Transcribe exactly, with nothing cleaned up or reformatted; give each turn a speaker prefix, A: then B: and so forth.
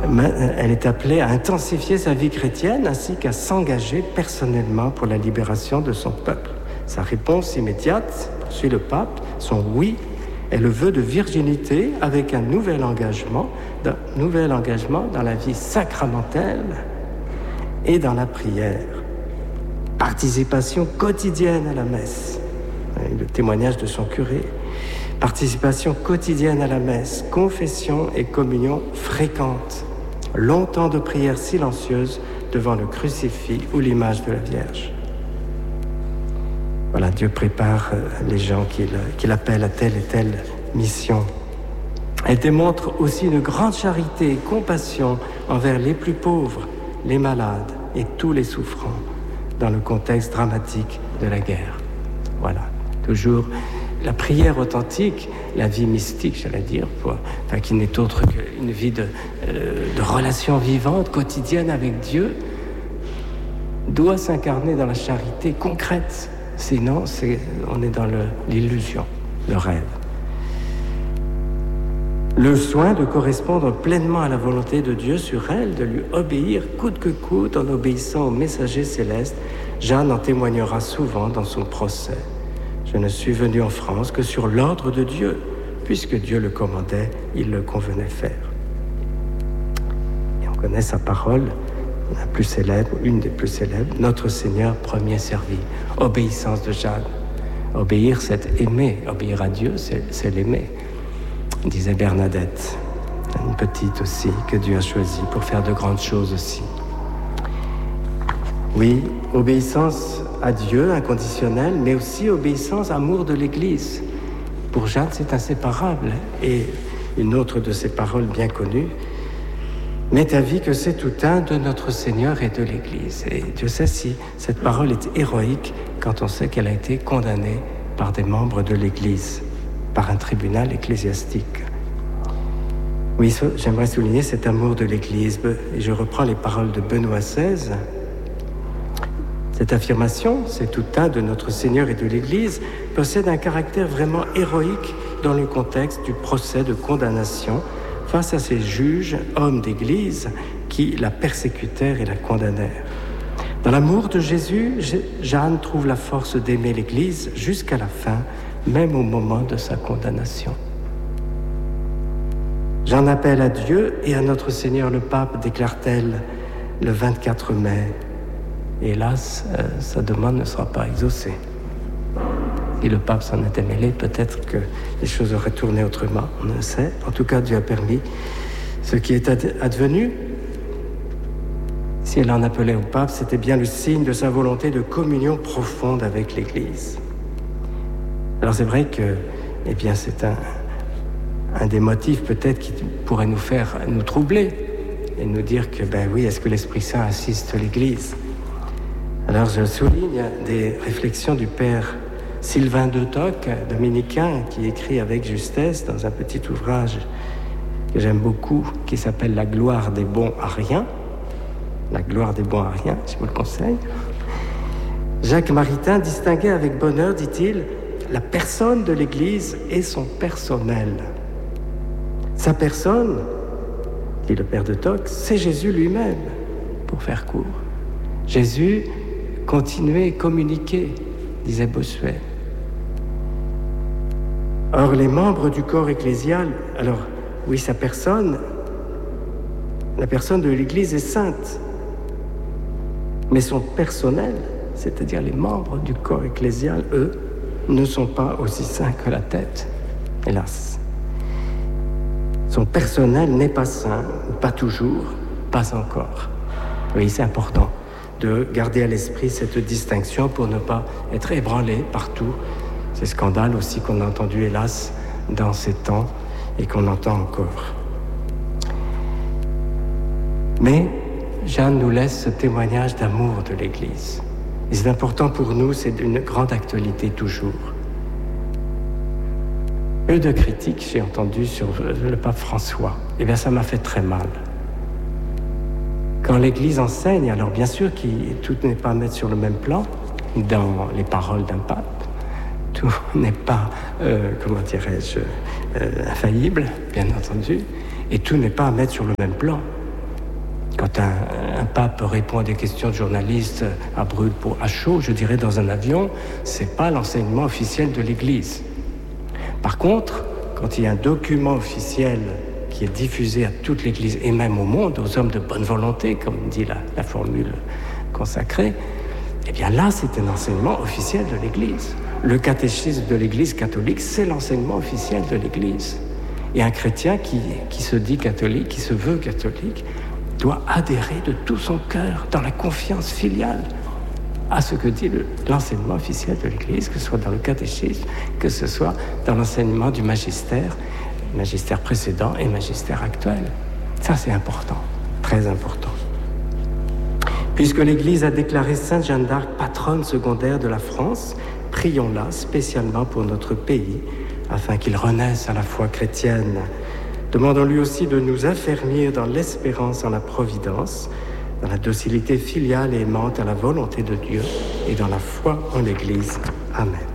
A: elle est appelée à intensifier sa vie chrétienne ainsi qu'à s'engager personnellement pour la libération de son peuple. Sa réponse immédiate, poursuit le pape, son oui est le vœu de virginité avec un nouvel engagement, un nouvel engagement dans la vie sacramentelle et dans la prière. Participation quotidienne à la messe, le témoignage de son curé. Participation quotidienne à la messe, confession et communion fréquente. Longtemps de prière silencieuse devant le crucifix ou l'image de la Vierge. Voilà, Dieu prépare les gens qu'il, qu'il appelle à telle et telle mission. Elle démontre aussi une grande charité et compassion envers les plus pauvres, les malades et tous les souffrants dans le contexte dramatique de la guerre. Voilà, toujours la prière authentique, la vie mystique, j'allais dire, pour, enfin, qui n'est autre qu'une vie de, euh, de relation vivante, quotidienne avec Dieu, doit s'incarner dans la charité concrète. Sinon, c'est, on est dans le, l'illusion, le rêve. Le soin de correspondre pleinement à la volonté de Dieu sur elle, de lui obéir coûte que coûte en obéissant au messager céleste, Jeanne en témoignera souvent dans son procès. Je ne suis venu en France que sur l'ordre de Dieu, puisque Dieu le commandait, il le convenait faire. Et on connaît sa parole, la plus célèbre, une des plus célèbres, Notre Seigneur premier servi, obéissance de Jeanne. Obéir, c'est aimer. Obéir à Dieu, c'est, c'est l'aimer, disait Bernadette, une petite aussi, que Dieu a choisie pour faire de grandes choses aussi. Oui, obéissance à Dieu, inconditionnelle, mais aussi obéissance, amour de l'Église. Pour Jeanne, c'est inséparable. Et une autre de ses paroles bien connues, « M'est avis que c'est tout un de notre Seigneur et de l'Église. » Et Dieu sait si cette parole est héroïque quand on sait qu'elle a été condamnée par des membres de l'Église, par un tribunal ecclésiastique. Oui, j'aimerais souligner cet amour de l'Église. Et je reprends les paroles de Benoît seize. Cette affirmation, c'est tout un de notre Seigneur et de l'Église, possède un caractère vraiment héroïque dans le contexte du procès de condamnation face à ces juges, hommes d'Église, qui la persécutèrent et la condamnèrent. Dans l'amour de Jésus, Jeanne trouve la force d'aimer l'Église jusqu'à la fin, même au moment de sa condamnation. J'en appelle à Dieu et à notre Seigneur le Pape, déclare-t-elle le vingt-quatre mai. Hélas, euh, sa demande ne sera pas exaucée. Si le pape s'en était mêlé, peut-être que les choses auraient tourné autrement, on ne sait. En tout cas, Dieu a permis ce qui est advenu. Si elle en appelait au pape, c'était bien le signe de sa volonté de communion profonde avec l'Église. Alors c'est vrai que, eh bien, c'est un, un des motifs peut-être qui pourrait nous faire nous troubler et nous dire que, ben oui, est-ce que l'Esprit Saint assiste l'Église ? Alors je souligne des réflexions du père Sylvain de Toc, dominicain, qui écrit avec justesse dans un petit ouvrage que j'aime beaucoup, qui s'appelle « La gloire des bons à rien ». La gloire des bons à rien, je vous le conseille. Jacques Maritain distinguait avec bonheur, dit-il, la personne de l'Église et son personnel. Sa personne, dit le père de Toc, c'est Jésus lui-même, pour faire court. Jésus continuait et communiquait, disait Bossuet. Or, les membres du corps ecclésial, alors, oui, sa personne, la personne de l'Église est sainte, mais son personnel, c'est-à-dire les membres du corps ecclésial, eux, ne sont pas aussi saints que la tête, hélas. Son personnel n'est pas saint, pas toujours, pas encore. Oui, c'est important de garder à l'esprit cette distinction pour ne pas être ébranlé partout. Ces scandales aussi qu'on a entendus, hélas, dans ces temps et qu'on entend encore. Mais Jeanne nous laisse ce témoignage d'amour de l'Église. Et c'est important pour nous, c'est d'une grande actualité toujours. Peu de critiques j'ai entendu sur le pape François. Eh bien, ça m'a fait très mal. Quand l'Église enseigne, alors bien sûr que tout n'est pas à mettre sur le même plan dans les paroles d'un pape. Tout n'est pas, euh, comment dirais-je, euh, infaillible, bien entendu. Et tout n'est pas à mettre sur le même plan. Quand un, un pape répond à des questions de journalistes à brûle pour à chaud, je dirais dans un avion, c'est pas l'enseignement officiel de l'Église. Par contre, quand il y a un document officiel qui est diffusé à toute l'Église et même au monde, aux hommes de bonne volonté, comme dit la, la formule consacrée, eh bien là, c'est un enseignement officiel de l'Église. Le catéchisme de l'Église catholique, c'est l'enseignement officiel de l'Église. Et un chrétien qui, qui se dit catholique, qui se veut catholique, doit adhérer de tout son cœur, dans la confiance filiale, à ce que dit le, l'enseignement officiel de l'Église, que ce soit dans le catéchisme, que ce soit dans l'enseignement du magistère, magistère précédent et magistère actuel. Ça, c'est important, très important. Puisque l'Église a déclaré Sainte Jeanne d'Arc patronne secondaire de la France, prions-la spécialement pour notre pays, afin qu'il renaisse à la foi chrétienne. Demandons-lui aussi de nous affermir dans l'espérance en la providence, dans la docilité filiale et aimante à la volonté de Dieu et dans la foi en l'Église. Amen.